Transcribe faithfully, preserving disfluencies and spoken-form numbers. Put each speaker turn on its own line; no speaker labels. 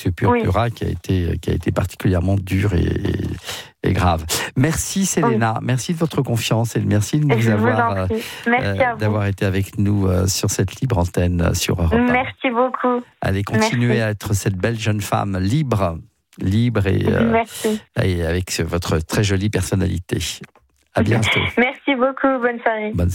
ce purpura oui. qui a été qui a été particulièrement dur et, et, et grave. Merci Selena, oui. merci de votre confiance et merci de nous avoir euh, euh, d'avoir été avec nous euh, sur cette libre antenne sur Europe un.
Merci beaucoup.
Allez, continuez merci. à être cette belle jeune femme libre, libre et, euh, et avec votre très jolie personnalité. À bientôt.
Merci beaucoup, bonne soirée. Bonne